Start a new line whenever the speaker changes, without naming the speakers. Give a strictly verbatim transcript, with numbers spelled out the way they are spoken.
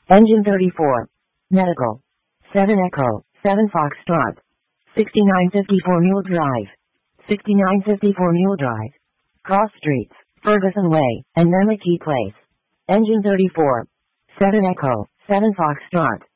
Engine thirty-four. Medical. seven Echo, seven Foxtrot. sixty-nine fifty-four Mule Drive. sixty-nine fifty-four Mule Drive. Cross Streets, Ferguson Way, and Mermakey Place. Engine thirty-four. seven Echo, seven Foxtrot.